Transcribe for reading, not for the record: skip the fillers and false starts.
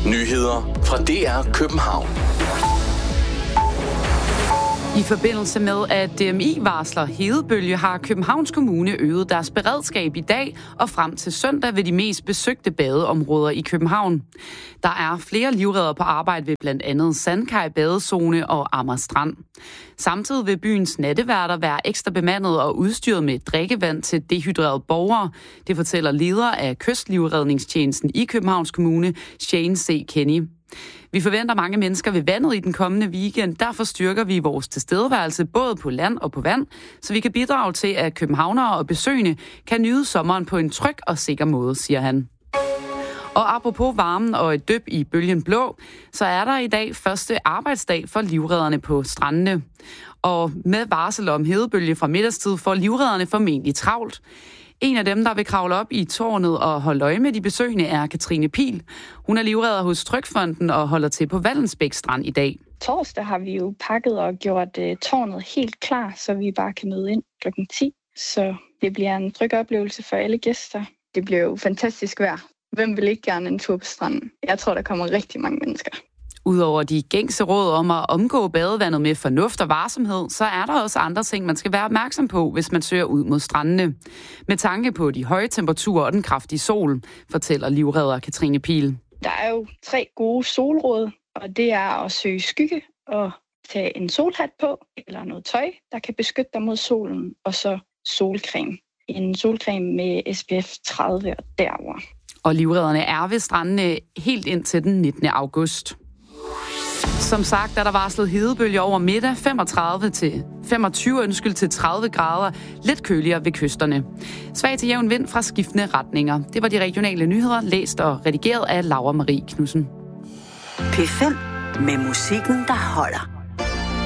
Nyheder fra DR København. I forbindelse med, at DMI varsler hedebølge, har Københavns Kommune øget deres beredskab i dag og frem til søndag ved de mest besøgte badeområder i København. Der er flere livreddere på arbejde ved blandt andet Sandkaj Badezone og Amager Strand. Samtidig vil byens natteværter være ekstra bemandet og udstyret med drikkevand til dehydrerede borgere. Det fortæller leder af Kystlivredningstjenesten i Københavns Kommune, Shane C. Kenny. Vi forventer mange mennesker ved vandet i den kommende weekend. Derfor styrker vi vores tilstedeværelse både på land og på vand, så vi kan bidrage til, at københavnere og besøgende kan nyde sommeren på en tryg og sikker måde, siger han. Og apropos varmen og et dyp i bølgen blå, så er der i dag første arbejdsdag for livredderne på strandene. Og med varsel om hedebølge fra middagstid får livredderne formentlig travlt. En af dem, der vil kravle op i tårnet og holde øje med de besøgende, er Katrine Pihl. Hun er livredder hos Trygfonden og holder til på Vallensbæk Strand i dag. Torsdag har vi jo pakket og gjort tårnet helt klar, så vi bare kan møde ind kl. 10. Så det bliver en tryg oplevelse for alle gæster. Det bliver jo fantastisk vejr. Hvem vil ikke gerne en tur på stranden? Jeg tror, der kommer rigtig mange mennesker. Udover de gængse råd om at omgå badevandet med fornuft og varsomhed, så er der også andre ting, man skal være opmærksom på, hvis man søger ud mod strandene. Med tanke på de høje temperaturer og den kraftige sol, fortæller livredder Katrine Pihl. Der er jo 3 gode solråd, og det er at søge skygge og tage en solhat på, eller noget tøj, der kan beskytte dig mod solen, og så solcreme. En solcreme med SPF 30 og derover. Og livredderne er ved strandene helt indtil den 19. august. Som sagt er der varslet hedebølge over middag 25 til 30 grader, lidt køligere ved kysterne. Svag til jævn vind fra skiftende retninger. Det var de regionale nyheder, læst og redigeret af Laura Marie Knudsen. P5 med musikken, der holder.